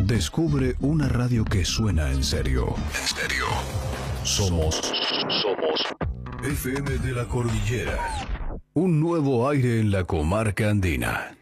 Descubre una radio que suena en serio. En serio. Somos FM de la Cordillera. Un nuevo aire en la comarca andina.